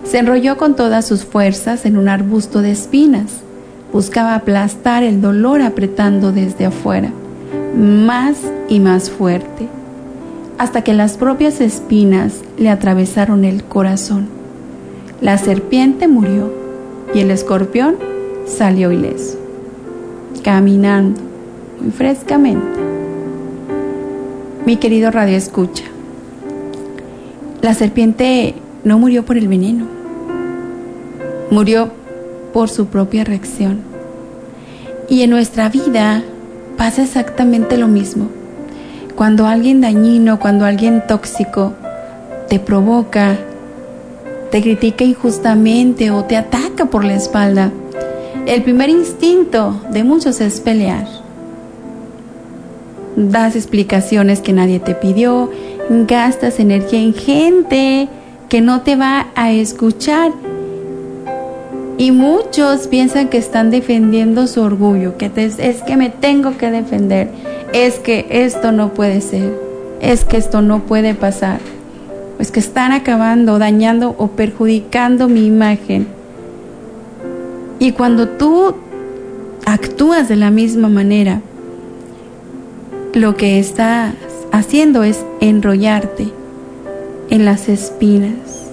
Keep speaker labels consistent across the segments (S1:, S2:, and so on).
S1: Se enrolló con todas sus fuerzas en un arbusto de espinas. Buscaba aplastar el dolor apretando desde afuera, más y más fuerte, hasta que las propias espinas le atravesaron el corazón. La serpiente murió y el escorpión salió ileso, caminando muy frescamente. Mi querido radioescucha, la serpiente no murió por el veneno, murió por su propia reacción. Y en nuestra vida pasa exactamente lo mismo. Cuando alguien dañino, cuando alguien tóxico te provoca, te critica injustamente o te ataca por la espalda, el primer instinto de muchos es pelear. Das explicaciones que nadie te pidió, gastas energía en gente que no te va a escuchar. Y muchos piensan que están defendiendo su orgullo, es que me tengo que defender, es que esto no puede ser, es que esto no puede pasar. Es que están acabando, dañando o perjudicando mi imagen. Y cuando tú actúas de la misma manera, lo que estás haciendo es enrollarte en las espinas.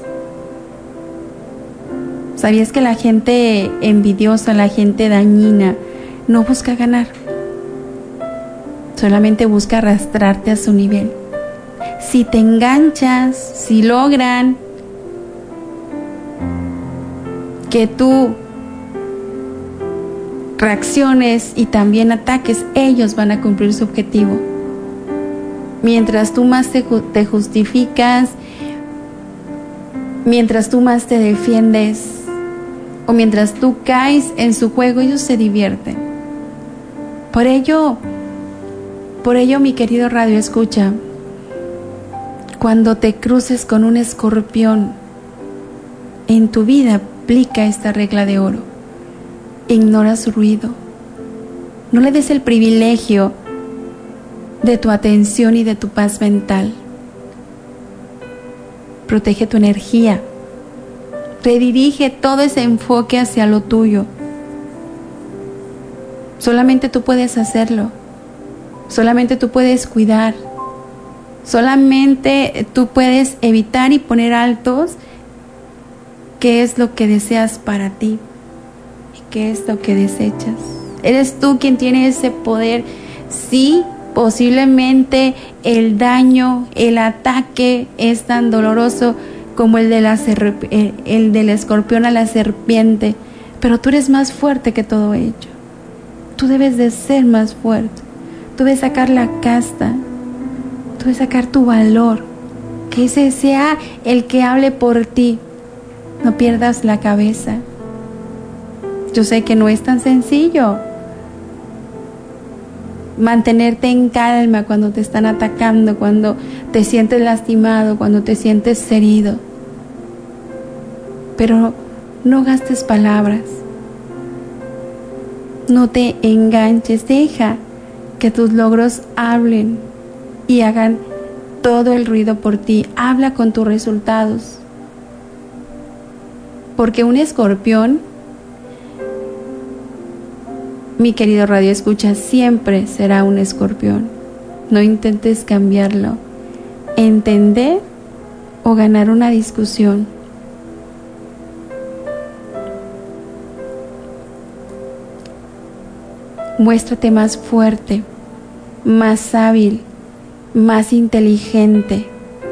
S1: ¿Sabías que la gente envidiosa, la gente dañina, no busca ganar? Solamente busca arrastrarte a su nivel. Si te enganchas, si logran que tú reacciones y también ataques, ellos van a cumplir su objetivo. Mientras tú más te justificas, mientras tú más te defiendes, o mientras tú caes en su juego, ellos se divierten. Por ello, mi querido radio escucha, cuando te cruces con un escorpión en tu vida, aplica esta regla de oro. Ignora su ruido. No le des el privilegio de tu atención y de tu paz mental. Protege tu energía. Redirige todo ese enfoque hacia lo tuyo. Solamente tú puedes hacerlo. Solamente tú puedes cuidar. Solamente tú puedes evitar y poner altos qué es lo que deseas para ti y qué es lo que desechas. Eres tú quien tiene ese poder. Sí, posiblemente el daño, el ataque es tan doloroso como el del escorpión a la serpiente, pero tú eres más fuerte que todo ello. Tú debes de ser más fuerte. Tú debes sacar la casta. Tú debes sacar tu valor. Que ese sea el que hable por ti. No pierdas la cabeza. Yo sé que no es tan sencillo mantenerte en calma cuando te están atacando, cuando te sientes lastimado, cuando te sientes herido. Pero no gastes palabras. No te enganches. Deja que tus logros hablen y hagan todo el ruido por ti. Habla con tus resultados. Porque un escorpión, mi querido radio escucha, siempre será un escorpión. No intentes cambiarlo, entender o ganar una discusión. Muéstrate más fuerte, más hábil, más inteligente.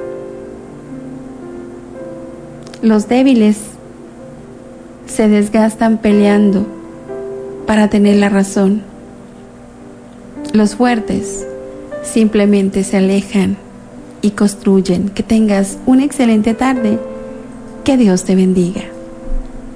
S1: Los débiles se desgastan peleando para tener la razón. Los fuertes simplemente se alejan y construyen. Que tengas una excelente tarde. Que Dios te bendiga.